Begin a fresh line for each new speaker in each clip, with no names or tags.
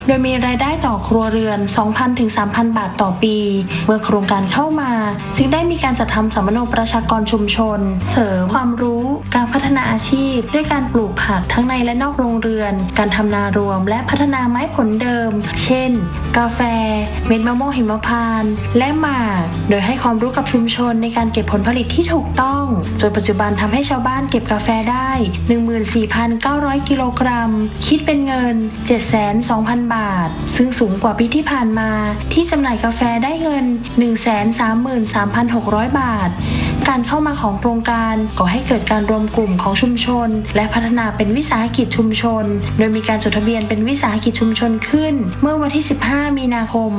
โดยมีรายได้ต่อครัวเรือน 2,000 ถึง 3,000 บาทต่อปีเมื่อโครงการเข้ามาจึงได้มีการจัดทำสัมมโนประชากรชุมชนเสริมความรู้การพัฒนาอาชีพด้วยการปลูกผักทั้งในและนอกโรงเรือนการทำนารวมและพัฒนาไม้ผลเดิมเช่นกาแฟเม็ดมะม่วงหิมพานต์และหมากโดยให้ความรู้กับชุมชนในการเก็บผลผลิตที่ถูกต้องจนปัจจุบันทำให้ชาวบ้านเก็บกาแฟได้ 14,900 กิโลกรัมคิดเป็นเงิน 720,000 บาทซึ่งสูงกว่าปีที่ผ่านมาที่จำหน่ายกาแฟได้เงิน 133,600 บาทการเข้ามาของโครงการก่อให้เกิดการรวมกลุ่มของชุมชนและพัฒนาเป็นวิสาหกิจชุมชนโดยมีการจดทะเบียนเป็นวิสาหกิจชุมชนขึ้นเมื่อวันที่ 15 มีนาคม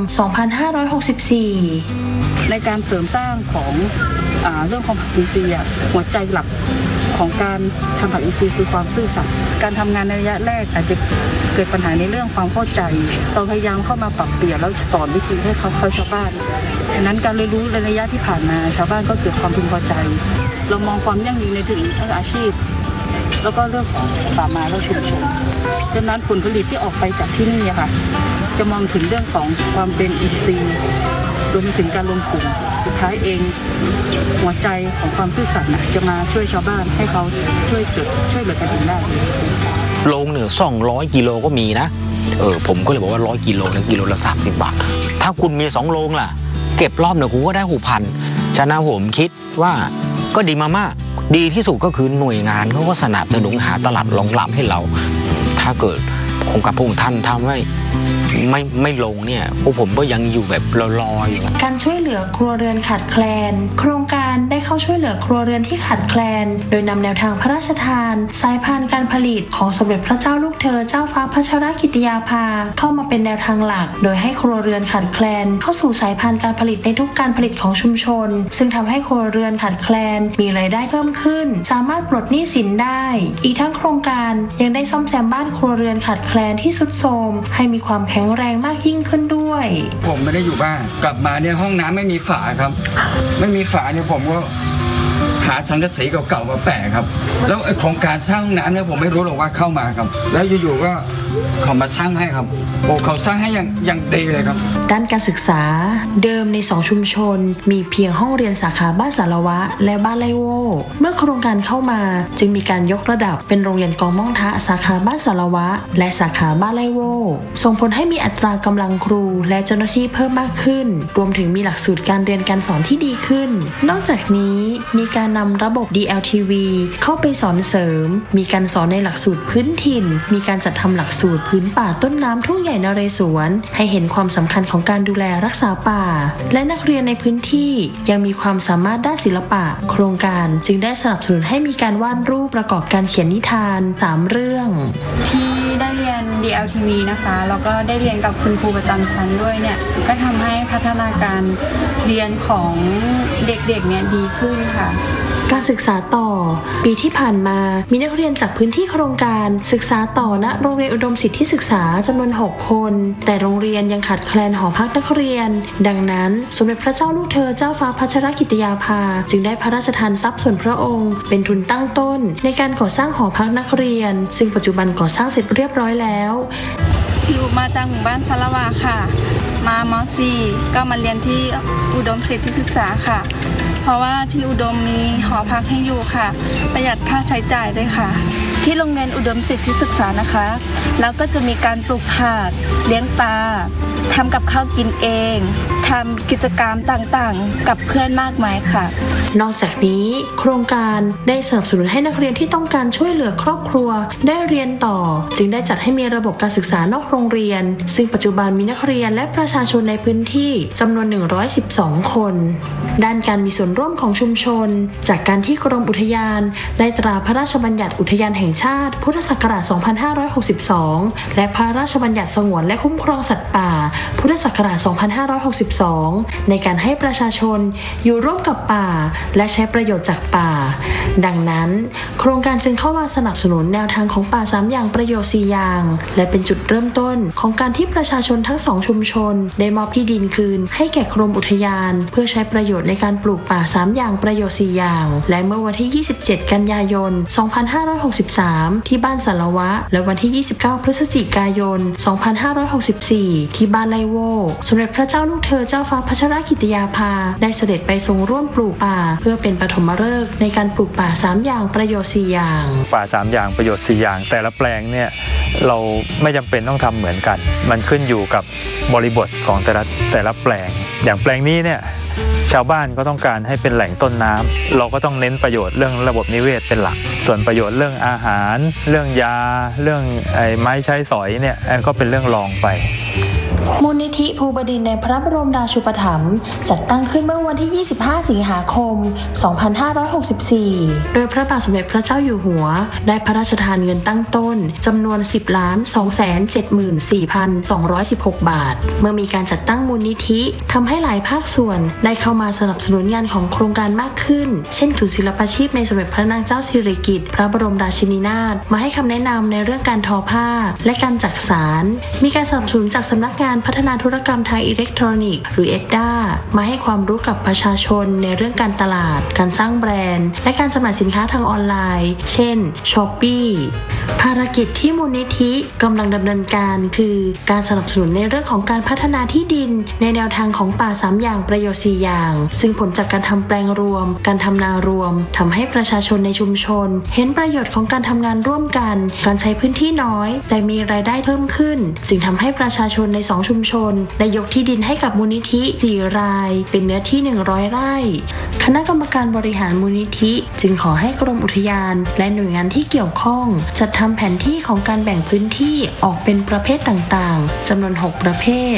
2564
ในการเสริมสร้างของเรื่องของผักอินทรีย์หัวใจหลักของการทำผักอินทรีย์คือความซื่อสัตย์การทำงานในระยะแรกอาจจะเกิดปัญหาในเรื่องความเข้าใจเราพยายามเข้ามาปรับเปลี่ยนแล้วสอนวิธีให้เขาชาวบ้านดังนั้นการเรียนรู้ในระยะที่ผ่านมาชาวบ้านก็เกิดความพึงพอใจเรามองความยั่งยืนในถึงอาชีพแล้วก็เรื่องของป่าไม้และชุมชนดังนั้นผลผลิตที่ออกไปจากที่นี่ค่ะจะมองถึงเรื่องของความเป็นอินทรีย์รวมถึงการรวมกลุ่มสุดท้ายเองหัวใจของความซื่อสัตย์จะมาช่วยชาวบ้านให้เขาช่วยเหลือกันเองได้
โลงเนี่ย200 กิโลก็มีนะผมก็เลยบอกว่า100 กิโลนะกิโลละ30 บาทถ้าคุณมี2 โลงล่ะเก็บรอบเนี่ยคุณก็ได้6,000ฉะนั้นผมคิดว่าก็ดีมากดีที่สุดก็คือหน่วยงานเขาก็สนับสนุนหาตลาดรองรับให้เราถ้าเกิดโครงการพวกท่านทำไม่ลงเนี่ยพวกผมก็ยังอยู่แบบรออยู่
การช่วยเหลือครัวเรือนขาดแคลนโครงการได้เข้าช่วยเหลือครัวเรือนที่ขาดแคลนโดยนำแนวทางพระราชทานสายพานการผลิตของสมเด็จพระเจ้าลูกเธอเจ้าฟ้าพัชรกิติยาภาเข้ามาเป็นแนวทางหลักโดยให้ครัวเรือนขาดแคลนเข้าสู่สายพานการผลิตในทุกการผลิตของชุมชนซึ่งทำให้ครัวเรือนขาดแคลนมีรายได้เพิ่มขึ้นสามารถปลดหนี้สินได้อีกทั้งโครงการยังได้ซ่อมแซมบ้านครัวเรือนขาดแคลนที่ทรุดโทรมให้มีความแข็งแรงมากยิ่งขึ้นด้วย
ผมไม่ได้อยู่บ้านกลับมาเนี่ยห้องน้ำไม่มีฝาครับไม่มีฝาเนี่ยผมก็หาสังกะสีเก่าๆมาแปะครับแล้วไอ้โครงการสร้างห้องน้ำเนี่ยผมไม่รู้หรอกว่าเข้ามาครับแล้วอยู่ๆก็เขามาสร้างให้ครับโอ้เขาสร้างให้อย่างดีเลยครับ
ด้านการศึกษาเดิมใน2ชุมชนมีเพียงห้องเรียนสาขาบ้านสารวะและบ้านไร่โว่เมื่อโครงการเข้ามาจึงมีการยกระดับเป็นโรงเรียนกองม่องทะสาขาบ้านสารวะและสาขาบ้านไร่โว่ส่งผลให้มีอัตรากำลังครูและเจ้าหน้าที่เพิ่มมากขึ้นรวมถึงมีหลักสูตรการเรียนการสอนที่ดีขึ้นนอกจากนี้มีการนำระบบ DLTV เข้าไปสอนเสริมมีการสอนในหลักสูตรพื้นถิ่นมีการจัดทำหลักสูตรพื้นป่าต้นน้ำทุ่งใหญ่นเรศวรให้เห็นความสำคัญของการดูแลรักษาป่าและนักเรียนในพื้นที่ยังมีความสามารถด้านศิลปะโครงการจึงได้สนับสนุนให้มีการวาดรูปประกอบการเขียนนิทาน3เรื่อง
ที่ได้เรียน DLTV นะคะแล้วก็ได้เรียนกับคุณครูประจำชั้นด้วยเนี่ยก็ทำให้พัฒนาการเรียนของเด็กๆเนี่ยดีขึ้นค่ะ
การศึกษาต่อปีที่ผ่านมามีนักเรียนจากพื้นที่โครงการศึกษาต่อณโรงเรียนอุดมสิทธิศึกษาจำนวน6 คนแต่โรงเรียนยังขาดแคลนหอพักนักเรียนดังนั้นสมเด็จพระเจ้าลูกเธอเจ้าฟ้าพัชรกิติยาภาจึงได้พระราชทานทรัพย์ส่วนพระองค์เป็นทุนตั้งต้นในการก่อสร้างหอพักนักเรียนซึ่งปัจจุบันก่อสร้างเสร็จเรียบร้อยแล้ว
อยู่มาจากหมู่บ้านสารวะค่ะมาม.4 ก็มาเรียนที่อุดมสิทธิศึกษาค่ะเพราะว่าที่อุดมมีหอพักให้อยู่ค่ะประหยัดค่าใช้จ่ายด้วยค่ะที่โรงเรียนอุดมสิทธิศึกษานะคะแล้วก็จะมีการปลูกผักเลี้ยงปลาทำกับข้าวกินเองทำกิจกรรมต่างๆกับเพื่อนมากมายค่ะ
นอกจากนี้โครงการได้สนับสนุนให้นักเรียนที่ต้องการช่วยเหลือครอบครัวได้เรียนต่อจึงได้จัดให้มีระบบการศึกษานอกโรงเรียนซึ่งปัจจุบันมีนักเรียนและประชาชนในพื้นที่จำนวน112 คนด้านการมีส่วนร่วมของชุมชนจากการที่กรมอุทยานได้ตราพระราชบัญญัติอุทยานแห่งชาติพุทธศักราช 2562 และพระราชบัญญัติสงวนและคุ้มครองสัตว์ป่าพุทธศักราช 2563 2562ในการให้ประชาชนอยู่ร่วมกับป่าและใช้ประโยชน์จากป่าดังนั้นโครงการจึงเข้ามาสนับสนุนแนวทางของป่า3อย่างประโยชน์4อย่างและเป็นจุดเริ่มต้นของการที่ประชาชนทั้ง2ชุมชนได้มอบที่ดินคืนให้แก่กรมอุทยานเพื่อใช้ประโยชน์ในการปลูกป่า3อย่างประโยชน์4อย่างและเมื่อวันที่27กันยายน2563ที่บ้านสารวะและวันที่29พฤศจิกายน2564ที่บ้านไลโวสมเด็จพระเจ้าลูกเธอเจ้าฟ้าพัชรกิติยาภาได้เสด็จไปทรงร่วมปลูกป่าเพื่อเป็นปฐมฤกษ์ในการปลูกป่า3อย่างประโยชน์4อย่าง
ป่า3อย่างประโยชน์4อย่างแต่ละแปลงเนี่ยเราไม่จำเป็นต้องทำเหมือนกันมันขึ้นอยู่กับบริบทของแต่ละแปลงอย่างแปลงนี้เนี่ยชาวบ้านก็ต้องการให้เป็นแหล่งต้นน้ำเราก็ต้องเน้นประโยชน์เรื่องระบบนิเวศเป็นหลักส่วนประโยชน์เรื่องอาหารเรื่องยาเรื่องไม้ใช้สอยเนี่ยก็เป็นเรื่องรองไป
มูลนิธิภูบดินทร์ในพระบรมราชูปถัมภ์จัดตั้งขึ้นเมื่อวันที่25สิงหาคม2564โดยพระบาทสมเด็จพระเจ้าอยู่หัวได้พระราชทานเงินตั้งต้นจำนวน 10,274,216 บาทเมื่อมีการจัดตั้งมูลนิธิทำให้หลายภาคส่วนได้เข้ามาสนับสนุนงานของโครงการมากขึ้นเช่นศูนย์ศิลปาชีพในสมเด็จพระนางเจ้าสิริกิติ์พระบรมราชินีนาถมาให้คำแนะนำในเรื่องการทอผ้าและการจักสานมีการสนับสนุนจากสำนักงานพัฒนาธุรกรรมทางอิเล็กทรอนิกส์หรือ EDDA มาให้ความรู้กับประชาชนในเรื่องการตลาดการสร้างแบรนด์และการจำหน่ายสินค้าทางออนไลน์เช่น Shopee ภารกิจที่มูลนิธิกำลังดำเนินการคือการสนับสนุนในเรื่องของการพัฒนาที่ดินในแนวทางของป่า3อย่างประโยชน์4อย่างซึ่งผลจากการทำแปลงรวมการทำนารวมทำให้ประชาชนในชุมชนเห็นประโยชน์ของการทำงานร่วมกันการใช้พื้นที่น้อยแต่มีรายได้เพิ่มขึ้นจึงทำให้ประชาชนใน2ชุมชนได้ยกที่ดินให้กับมูลนิธิ4รายเป็นเนื้อที่100ไร่คณะกรรมการบริหารมูลนิธิจึงขอให้กรมอุทยานและหน่วยงานที่เกี่ยวข้องจัดทำแผนที่ของการแบ่งพื้นที่ออกเป็นประเภทต่างๆจำนวน6ประเภท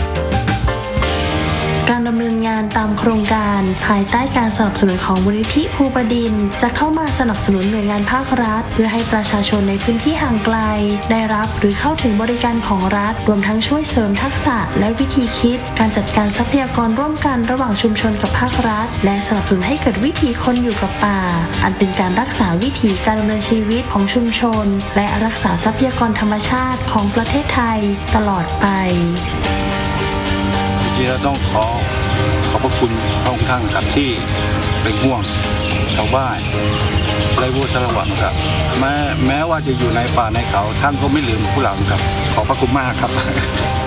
การดำเนินงานตามโครงการภายใต้การสนับสนุนของมูลนิธิภูบดินทร์จะเข้ามาสนับสนุนหน่วยงานภาครัฐเพื่อให้ประชาชนในพื้นที่ห่างไกลได้รับหรือเข้าถึงบริการของรัฐรวมทั้งช่วยเสริมทักษะและวิธีคิดการจัดการทรัพยากรร่วมกันระหว่างชุมชนกับภาครัฐและสนับสนุนให้เกิดวิถีคนอยู่กับป่าอันเป็นการรักษาวิถีการดำเนินชีวิตของชุมชนและรักษาทรัพยากรธรรมชาติของประเทศไทยตลอดไป
จริงๆเราต้องขอบพระคุณพระองค์ท่านครับที่เป็นห่วงชาวบ้านไร่วัวสารวัตรครับแม้ว่าจะอยู่ในป่าในเขาท่านก็ไม่ลืมพวกเราครับขอบพระคุณมากครับ